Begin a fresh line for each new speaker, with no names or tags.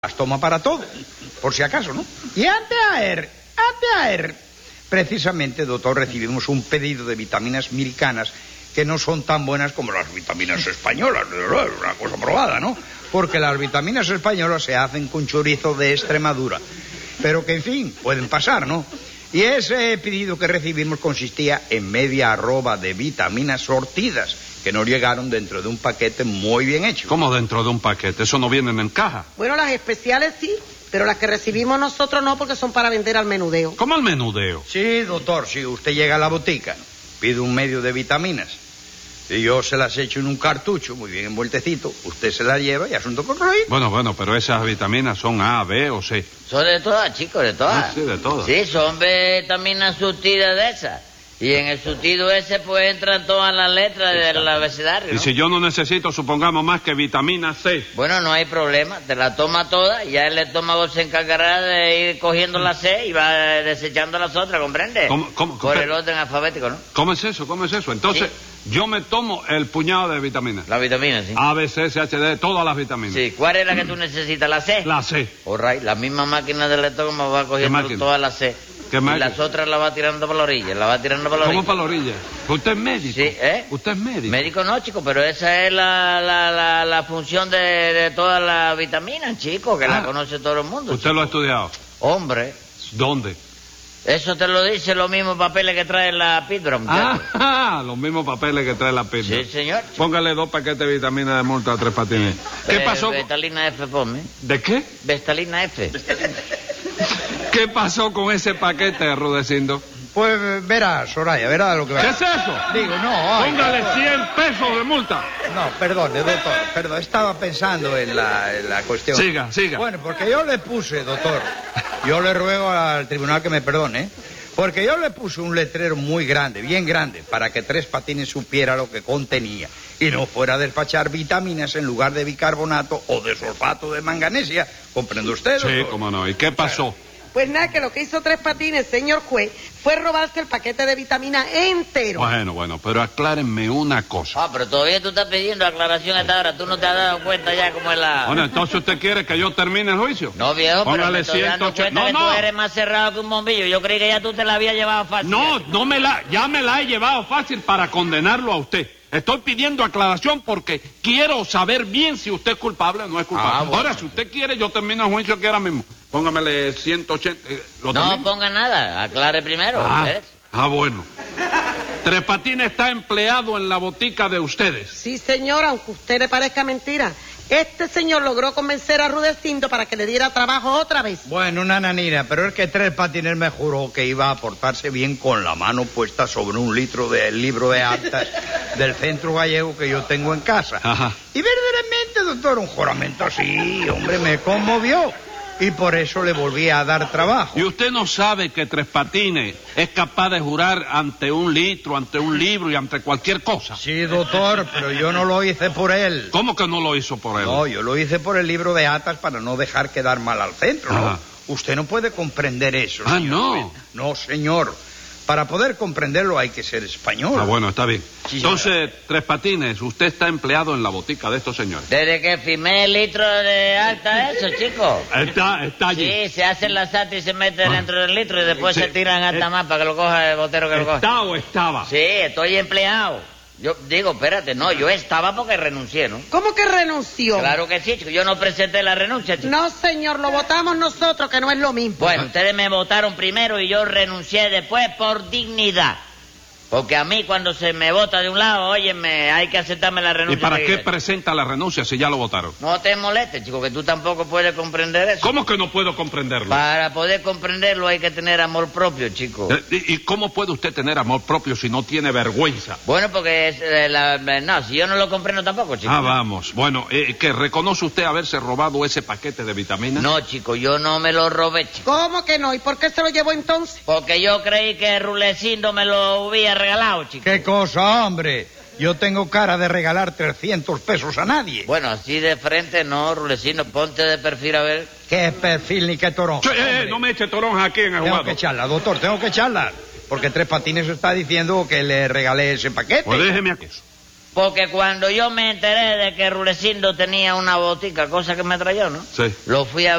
las toma para todo, por si acaso, ¿no? Y antes ayer, precisamente, doctor, recibimos un pedido de vitaminas milcanas que no son tan buenas como las vitaminas españolas, una cosa probada, ¿no? Porque las vitaminas españolas se hacen con chorizo de Extremadura, pero que, en fin, pueden pasar, ¿no? Y ese pedido que recibimos consistía en media arroba de vitaminas sortidas, que nos llegaron dentro de un paquete muy bien hecho.
¿Cómo dentro de un paquete? ¿Eso no vienen en caja?
Bueno, las especiales sí, pero las que recibimos nosotros no, porque son para vender al menudeo.
¿Cómo al menudeo?
Sí, doctor, si usted llega a la botica, pide un medio de vitaminas, y yo se las echo en un cartucho, muy bien envueltecito, usted se las lleva y asunto concluido.
Bueno, pero esas vitaminas son A, B o C.
Son de todas, chicos, de todas.
Ah, sí, de todas.
Sí, son vitaminas surtidas de esas. Y en el surtido ese pues entran todas las letras del abecedario, ¿no?
Y si yo no necesito, supongamos, más que vitamina C.
Bueno, no hay problema, te la toma toda y ya el estómago se encargará de ir cogiendo la C y va desechando las otras, ¿comprende?
¿Cómo?
Por el orden alfabético, ¿no?
¿Cómo es eso? Entonces, yo me tomo el puñado de vitaminas.
La vitamina, sí.
A, B, C, C, H, D, todas las vitaminas.
Sí, ¿cuál es la que tú necesitas? ¿La C?
La C.
All right, la misma máquina del estómago va cogiendo todas las C.
¿Qué
y
máquina?
las otras las va tirando por la orilla,
¿Cómo para la orilla? ¿Usted es médico?
Sí, ¿eh?
¿Usted es médico?
Médico no, chico, pero esa es la función de todas las vitaminas, chico, que la conoce todo el mundo.
¿Usted
chico.
lo ha estudiado?
Hombre,
¿Dónde?
eso te lo dice los mismos papeles que trae la píldora, muchacho.
Los mismos papeles que trae la píldora.
Sí, señor.
Póngale 2 paquetes de vitamina de multa a Tres Patines. ¿Qué pasó?
Vestalina F, ponme.
¿De qué?
Vestalina F.
¿Qué pasó con ese paquete, Rudecindo?
Pues verá, Soraya, verá lo que va.
¿Qué es eso?
Digo, no. Ay,
Póngale
doctor.
100 pesos de multa.
No, perdone, doctor, perdón, estaba pensando en la cuestión.
Siga.
Bueno, porque yo le puse, doctor, yo le ruego al tribunal que me perdone, porque yo le puse un letrero muy grande, bien grande, para que Tres Patines supiera lo que contenía y no fuera a despachar vitaminas en lugar de bicarbonato o de sulfato de manganesia. ¿Comprende usted, doctor?
Sí, cómo no. ¿Y qué pasó?
Pues nada, que lo que hizo Tres Patines, señor juez, fue robarse el paquete de vitamina entero.
Bueno, pero aclárenme una cosa.
Pero todavía tú estás pidiendo aclaración a esta hora. Tú no te has dado cuenta ya cómo es la...
Bueno, entonces usted quiere que yo termine el juicio.
No, viejo, pero
Póngale
me estoy dando
180.
cuenta que
No.
tú eres más cerrado que un bombillo. Yo creí que ya tú te la habías llevado fácil.
Ya me la he llevado fácil para condenarlo a usted. Estoy pidiendo aclaración porque quiero saber bien si usted es culpable o no es culpable.
Bueno.
Ahora, si usted quiere, yo termino el juicio aquí ahora mismo. Póngamele 180. ¿Lo
No
termino?
ponga nada, aclare primero. ¿ves?
Bueno. Tres Patines está empleado en la botica de ustedes.
Sí, señor, aunque a usted le parezca mentira. Este señor logró convencer a Rudecindo para que le diera trabajo otra vez.
Bueno, nananina, pero es que Tres Patines me juró que iba a portarse bien con la mano puesta sobre un litro del libro de actas del Centro Gallego que yo tengo en casa.
Ajá.
Y verdaderamente, doctor, un juramento así, hombre, me conmovió. Y por eso le volví a dar trabajo.
¿Y usted no sabe que Tres Patines es capaz de jurar ante un litro, ante un libro y ante cualquier cosa?
Sí, doctor, pero yo no lo hice por él.
¿Cómo que no lo hizo por él?
No, yo lo hice por el libro de actas para no dejar quedar mal al centro, ¿no?
Ajá.
Usted no puede comprender eso, señor.
No.
No, señor. Para poder comprenderlo hay que ser español.
Bueno, está bien.
Sí,
Entonces, Tres Patines, usted está empleado en la botica de estos señores.
Desde que firmé el litro de alta eso, chico.
Está allí.
Sí, se hacen las altas y se meten dentro del litro y después
Sí.
se tiran alta más para que lo coja el botero que lo coja.
¿Está o estaba?
Sí, estoy empleado. Yo digo, espérate, no, yo estaba porque renuncié, ¿no?
¿Cómo que renunció?
Claro que sí, chico, yo no presenté la renuncia, chico.
No, señor, lo votamos nosotros, que no es lo mismo.
Bueno, ustedes me votaron primero y yo renuncié después por dignidad. Porque a mí cuando se me vota de un lado, óyeme, hay que aceptarme la
¿Y
renuncia.
para qué
enseguida.
presenta la renuncia si ya lo votaron?
No te molestes, chico, que tú tampoco puedes comprender eso.
¿Cómo que no puedo comprenderlo?
Para poder comprenderlo hay que tener amor propio, chico.
¿Y cómo puede usted tener amor propio si no tiene vergüenza?
Bueno, porque no, si yo no lo comprendo tampoco, chico.
Vamos. Bueno, ¿qué? ¿Reconoce usted haberse robado ese paquete de vitaminas?
No, chico, yo no me lo robé, chico.
¿Cómo que no? ¿Y por qué se lo llevó entonces?
Porque yo creí que Rulecindo me lo hubiera regalado, chico.
¿Qué cosa, hombre? Yo tengo cara de regalar 300 pesos a nadie.
Bueno, así de frente no, Rulecindo, ponte de perfil a ver.
¿Qué perfil ni qué torón?
No me eche toronja aquí en el
Tengo
jugado.
que echarla, doctor, tengo que echarla. Porque Tres Patines está diciendo que le regalé ese paquete.
Pues déjeme aquí.
Porque cuando yo me enteré de que Rulecindo tenía una botica, cosa que me trayó, ¿no?
Sí.
Lo fui a